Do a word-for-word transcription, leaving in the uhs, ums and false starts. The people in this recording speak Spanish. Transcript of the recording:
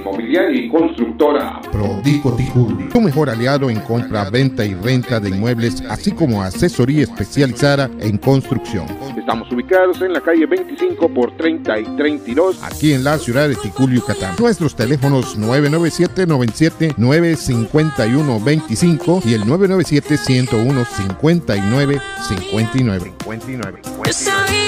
inmobiliaria y constructora Prodico Ticul, tu mejor aliado en compra, venta y renta de inmuebles, así como asesoría especializada en construcción. Estamos ubicados en la calle veinticinco por treinta y treinta y dos, aquí en la ciudad de Ticul, Yucatán. Nuestros teléfonos nueve nueve siete, noventa y siete, nueve cinco uno, veinticinco y el nueve nueve siete, ciento uno, cincuenta y nueve cincuenta y nueve. Yo sabía